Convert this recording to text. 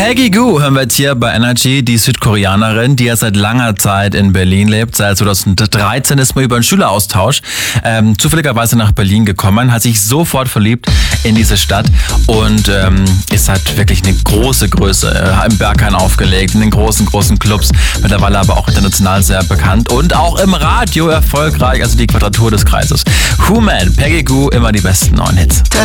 Peggy Gou hören wir jetzt hier bei Energy, die Südkoreanerin, die ja seit langer Zeit in Berlin lebt. Seit 2013 ist man über einen Schüleraustausch zufälligerweise nach Berlin gekommen, hat sich sofort verliebt in diese Stadt und ist halt wirklich eine große Größe. Im Berghain aufgelegt, in den großen Clubs, mittlerweile aber auch international sehr bekannt und auch im Radio erfolgreich, also die Quadratur des Kreises. Who Man, Peggy Gou, immer die besten neuen Hits.